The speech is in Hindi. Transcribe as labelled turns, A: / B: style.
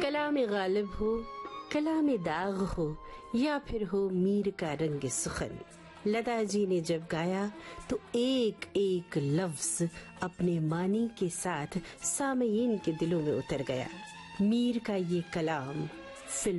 A: कलाम गालिब हो, कलाम दाग हो, या फिर हो मीर का रंग सुखन, लता जी ने जब गाया तो एक एक लफ्ज अपने मानी के साथ सामयीन के दिलों में उतर गया। मीर का ये कलाम फिल्म